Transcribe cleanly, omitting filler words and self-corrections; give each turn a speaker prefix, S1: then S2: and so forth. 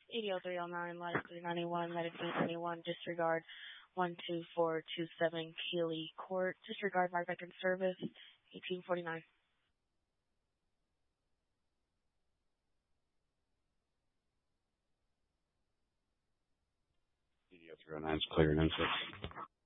S1: EDO 309, lattice 391, lattice 391, disregard 12427 Keeley Court, disregard mark back in service, 1849.
S2: EDO 309 is clear and unsafe.